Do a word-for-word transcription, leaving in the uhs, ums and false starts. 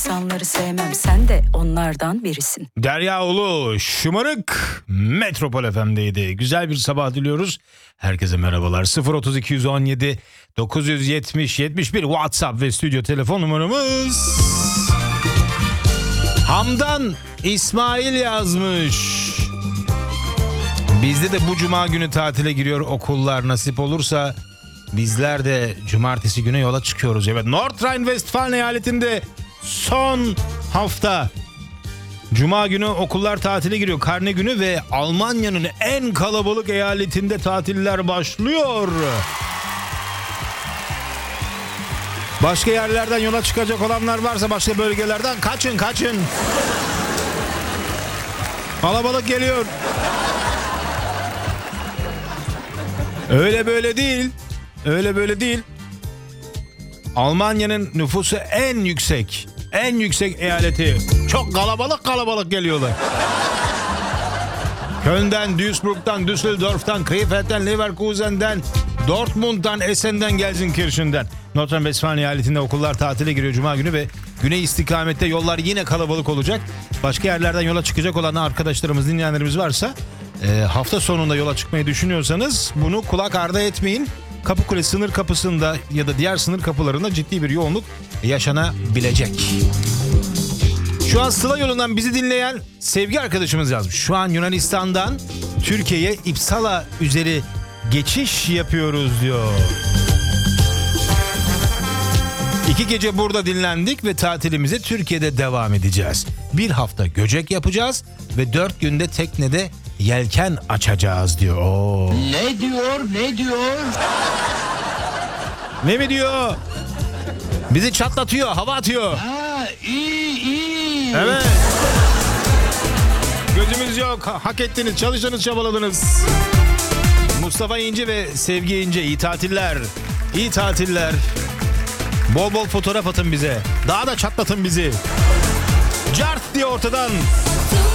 insanları sevmem, sen de onlardan birisin. Derya Ulu, Şımarık Metropol F M'deydi. Güzel bir sabah diliyoruz. Herkese merhabalar. sıfır otuz iki on yedi dokuz yüz yetmiş yetmiş bir WhatsApp ve stüdyo telefon numaramız. Hamdan İsmail yazmış. Bizde de bu cuma günü tatile giriyor okullar, nasip olursa bizler de cumartesi günü yola çıkıyoruz. Evet, North Rhine-Westfalen eyaletinde son hafta cuma günü okullar tatile giriyor, karne günü, ve Almanya'nın en kalabalık eyaletinde tatiller başlıyor. Başka yerlerden yola çıkacak olanlar varsa başka bölgelerden kaçın kaçın. Kalabalık geliyor. Öyle böyle değil. Öyle böyle değil. Almanya'nın nüfusu en yüksek, en yüksek eyaleti. Çok kalabalık kalabalık geliyorlar. Köln'den, Duisburg'dan, Düsseldorf'tan, Krefeld'den, Leverkusen'den, Dortmund'dan, Essen'den, Gelsenkirchen'den. North Rhine-Westfalen eyaletinde okullar tatile giriyor cuma günü ve güney istikamette yollar yine kalabalık olacak. Başka yerlerden yola çıkacak olan arkadaşlarımız, dinleyenlerimiz varsa e, hafta sonunda yola çıkmayı düşünüyorsanız bunu kulak ardı etmeyin. Kapıkule sınır kapısında ya da diğer sınır kapılarında ciddi bir yoğunluk yaşanabilecek. Şu an Sıla yolundan bizi dinleyen sevgi arkadaşımız yazmış. Şu an Yunanistan'dan Türkiye'ye İpsala üzeri geçiş yapıyoruz diyor. İki gece burada dinlendik ve tatilimize Türkiye'de devam edeceğiz. Bir hafta Göcek yapacağız ve dört günde teknede yelken açacağız diyor. Oo. Ne diyor, ne diyor? Ne mi diyor? Bizi çatlatıyor, hava atıyor. Ha, iyi, iyi. Evet. Gözümüz yok. Ha- hak ettiniz, çalıştınız, çabaladınız. Mustafa İnce ve Sevgi İnce, iyi tatiller. İyi tatiller. Bol bol fotoğraf atın bize. Daha da çatlatın bizi. Cart diye ortadan.